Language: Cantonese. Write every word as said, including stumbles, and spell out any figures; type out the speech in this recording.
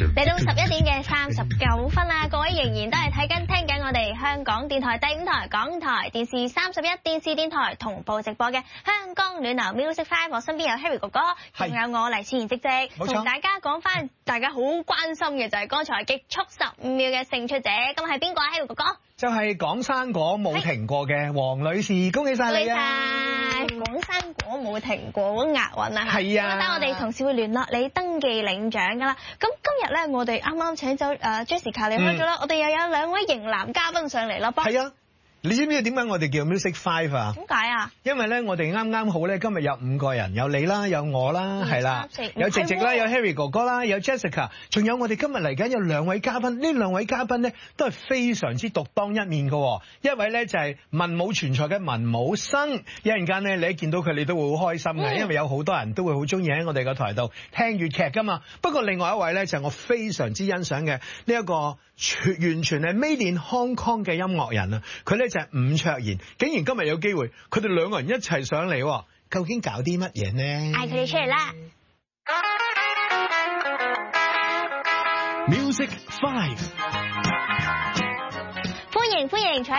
嚟到十一點嘅三十九分啦，各位仍然都係睇緊聽緊我哋香港電台第五台、港台電視三十一電視電台同步直播嘅香港暖流 Music Five， 我身邊有 Harry 哥哥，仲有我黎倩妍姐姐，同大家講翻大家好關心嘅就係剛才極速十五秒嘅勝出者，咁係邊個啊 Harry 哥哥？就係廣生果冇停過嘅黃女士，恭喜晒你啊！廣生果冇停過，好押韻啊！係啊！等我哋同事會聯絡你登記領獎㗎啦。咁今日咧，我哋啱啱請走誒 Jessica 離開咗啦，我哋又有兩位型男嘉賓上嚟啦，噃。係啊！你知唔知點解我哋叫 Music Five 啊？點解啊？因為咧，我哋啱啱好咧，今日有五個人，有你啦，有我啦，係啦，有直直啦，有 Harry 哥哥啦，有 Jessica， 仲有我哋今日嚟緊有兩位嘉賓，呢兩位嘉賓咧都係非常之獨當一面嘅。一位咧就係文武全才嘅文武生，一陣間咧你一見到佢，你都會好開心嘅，因為有好多人都會好中意喺我哋個台度聽粵劇噶嘛。不過另外一位咧就係我非常之欣賞嘅呢一個全完全係 Made in Hong Kong 嘅音樂人啊，佢咧就係伍卓賢，竟然今日有機會，佢哋兩個人一齊上嚟，究竟搞啲乜嘢呢？嗌佢哋出嚟啦 ！Music Five， 歡迎歡迎！